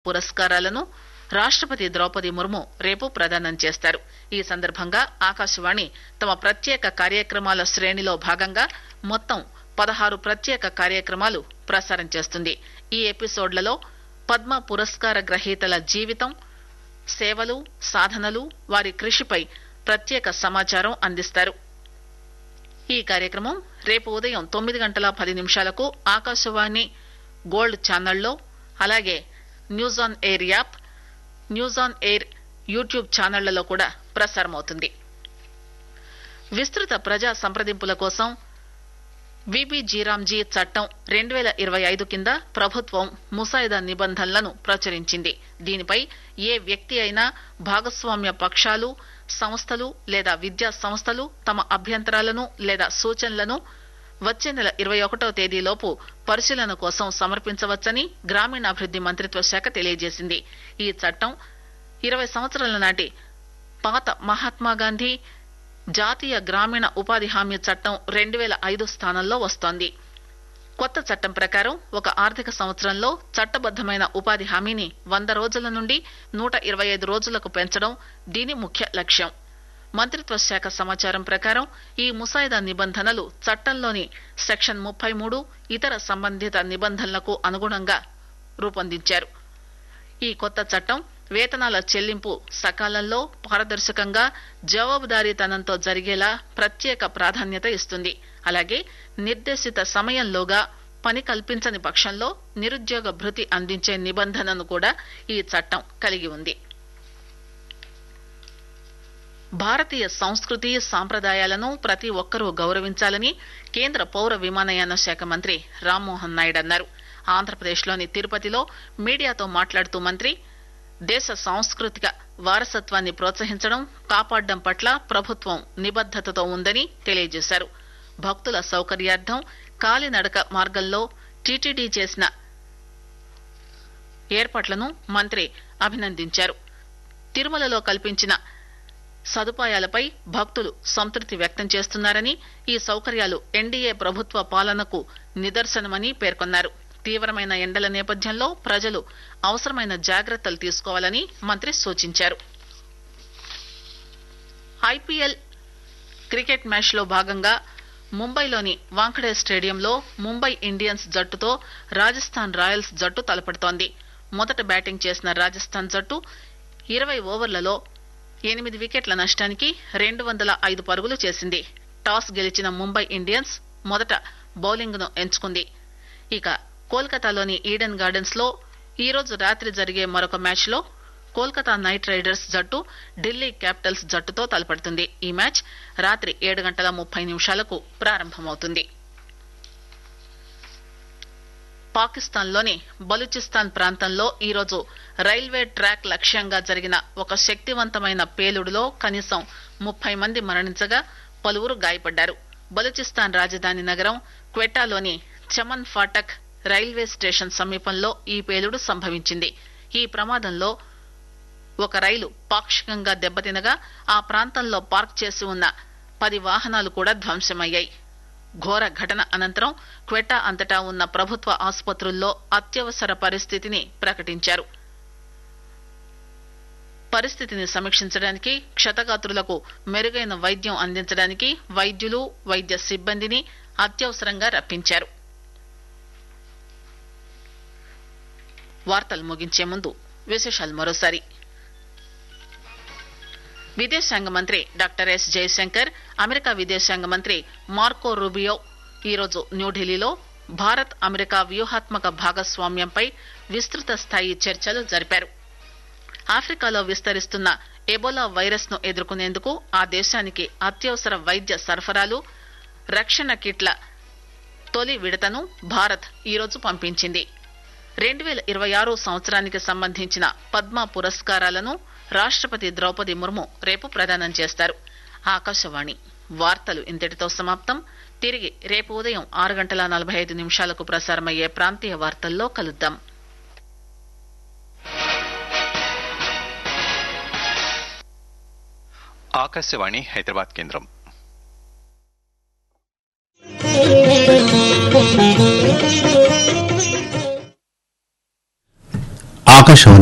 పురస్కారాలను రాష్టపతి ద్రౌపది ముర్ము రేపు ప్రదానం చేస్తారు. ఈ సందర్భంగా ఆకాశవాణి తమ ప్రత్యేక కార్యక్రమాల శ్రేణిలో భాగంగా మొత్తం 16 ప్రత్యేక కార్యక్రమాలు ప్రసారం చేస్తుంది. ఈ ఎపిసోడ్లలో పద్మ పురస్కార గ్రహీతల జీవితం, సేవలు, సాధనలు, వారి కృషిపై ప్రత్యేక సమాచారం అందిస్తారు. ఈ కార్యక్రమం రేపు ఉదయం 9:10 ఆకాశవాణి గోల్డ్ ఛానల్లో, అలాగే news on air app, news on air YouTube ఛానళ్లలో కూడా ప్రసారమవుతుంది. విస్తృత ప్రజా సంప్రదింపుల కోసం విబిజీరామ్జీ చట్టం 2025 కింద ప్రభుత్వం ముసాయిదా నిబంధనలను ప్రచురించింది. దీనిపై ఏ వ్యక్తి అయినా, భాగస్వామ్య పక్షాలు, సంస్థలు లేదా విద్యా సంస్థలు తమ అభ్యంతరాలను లేదా సూచనలను వచ్చే నెల 21వ తేదీలోపు పరిశీలన కోసం సమర్పించవచ్చని గ్రామీణాభివృద్ది మంత్రిత్వ శాఖ తెలియజేసింది. ఈ చట్టం 20 సంవత్సరాల నాటి పాత మహాత్మాగాంధీ జాతీయ గ్రామీణ ఉపాధి హామీ చట్టం 2005 స్థానంలో వస్తోంది. కొత్త చట్టం ప్రకారం ఒక ఆర్థిక సంవత్సరంలో చట్టబద్దమైన ఉపాధి హామీని 100 రోజుల నుండి 125 రోజులకు పెంచడం దీని ముఖ్య లక్ష్యం. మంత్రిత్వ శాఖ సమాచారం ప్రకారం ఈ ముసాయిదా నిబంధనలు చట్టంలోని సెక్షన్ 33 ఇతర సంబంధిత నిబంధనలకు అనుగుణంగా రూపొందించారు. ఈ కొత్త చట్టం వేతనాల చెల్లింపు సకాలంలో, పారదర్శకంగా, జవాబుదారీతనంతో జరిగేలా ప్రత్యేక ప్రాధాన్యత ఇస్తుంది. అలాగే నిర్దేశిత సమయంలోగా పని కల్పించని పక్షంలో నిరుద్యోగ భృతి అందించే నిబంధనను కూడా ఈ చట్టం కలిగి ఉంది. భారతీయ సంస్కృతి సాంప్రదాయాలను ప్రతి ఒక్కరూ గౌరవించాలని కేంద్ర పౌర విమానయాన శాఖ మంత్రి రామ్మోహన్ నాయుడు అన్నారు. ఆంధ్రప్రదేశ్లోని తిరుపతిలో మీడియాతో మాట్లాడుతూ మంత్రి దేశ సాంస్కృతిక వారసత్వాన్ని ప్రోత్సహించడం, కాపాడడం పట్ల ప్రభుత్వం నిబద్దతతో ఉందని తెలియజేశారు. భక్తుల సౌకర్యార్థం కాలినడక మార్గంలో టీటీడీ చేసిన ఏర్పాట్లను మంత్రి అభినందించారు. తిరుమలలో కల్పించిన సదుపాయాలపై భక్తులు సంతృప్తి వ్యక్తం చేస్తున్నారని, ఈ సౌకర్యాలు ఎన్డీఏ ప్రభుత్వ పాలనకు నిదర్శనమని పేర్కొన్నారు. తీవ్రమైన ఎండల నేపథ్యంలో ప్రజలు అవసరమైన జాగ్రత్తలు తీసుకోవాలని మంత్రి సూచించారు. ఐపీఎల్ క్రికెట్ మ్యాచ్ లో భాగంగా ముంబైలోని వాంఖడే స్టేడియంలో ముంబై ఇండియన్స్ జట్టుతో రాజస్థాన్ రాయల్స్ జట్టు తలపడుతోంది. మొదట బ్యాటింగ్ చేసిన రాజస్థాన్ జట్టు 20 ఓవర్లలో 8 వికెట్ల నష్టానికి 205 పరుగులు చేసింది. టాస్ గెలిచిన ముంబై ఇండియన్స్ మొదట బౌలింగ్ ను ఎంచుకుంది. ఇక కోల్కతాలోని ఈడెన్ గార్డెన్స్ లో ఈ రోజు రాత్రి జరిగే మరొక మ్యాచ్ లో కోల్కతా నైట్ రైడర్స్ జట్టు ఢిల్లీ క్యాపిటల్స్ జట్టుతో తలపడుతుంది. ఈ మ్యాచ్ రాత్రి 7:30 ప్రారంభమవుతుంది. పాకిస్తాన్లోని బలూచిస్తాన్ ప్రాంతంలో ఈరోజు రైల్వే ట్రాక్ లక్ష్యంగా జరిగిన ఒక శక్తివంతమైన పేలుడులో కనీసం 30 మంది మరణించగా పలువురు గాయపడ్డారు. బలూచిస్తాన్ రాజధాని నగరం క్వెటాలోని చమన్ ఫాటక్ రైల్వే స్టేషన్ సమీపంలో ఈ పేలుడు సంభవించింది. ఈ ప్రమాదంలో ఒక రైలు పాక్షికంగా దెబ్బతినగా ఆ ప్రాంతంలో పార్క్ చేసి ఉన్న 10 వాహనాలు కూడా ధ్వంసమయ్యాయి. ఘోర ఘటన అనంతరం క్వెటా అంతటా ఉన్న ప్రభుత్వ ఆసుపత్రుల్లో అత్యవసర పరిస్థితిని ప్రకటించారు. పరిస్థితిని సమీక్షించడానికి, క్షతగాత్రులకు మెరుగైన వైద్యం అందించడానికి వైద్యులు, వైద్య సిబ్బందిని అత్యవసరంగా రప్పించారు. వార్తలు ముగించే ముందు విశేషాలు మరోసారి. విదేశాంగ మంత్రి డాక్టర్ ఎస్ జయశంకర్, అమెరికా విదేశాంగ మంత్రి మార్కో రూబియో ఈరోజు న్యూఢిల్లీలో భారత్ అమెరికా వ్యూహాత్మక భాగస్వామ్యంపై విస్తృత స్థాయి చర్చలు జరిపారు. ఆఫ్రికాలో విస్తరిస్తున్న ఎబోలా వైరస్ ను ఎదుర్కొనేందుకు ఆ దేశానికి అత్యవసర వైద్య సరఫరాలు, రక్షణ కిట్ల తొలి విడతను భారత్ ఈరోజు పంపించింది. 2026 సంవత్సరానికి సంబంధించిన పద్మ పురస్కారాలను రాష్టపతి ద్రౌపది ముర్ము రేపు ప్రదానం చేస్తారు. ఆకాశవాణి వార్తలు ఇంతటితో సమాప్తం. తిరిగి రేపు ఉదయం 6:45 ప్రసారమయ్యే ప్రాంతీయ వార్తల్లో కలుద్దాం. ఆకాశవాణి హైదరాబాద్ కేంద్రం. ఆకాశవాణి